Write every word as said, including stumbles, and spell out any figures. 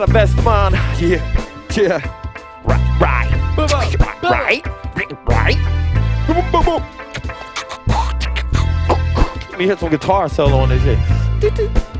The best man. Yeah. Yeah. Right. Right. Right. Right. Boom, boom, boom. Let me hit some guitar solo on this shit.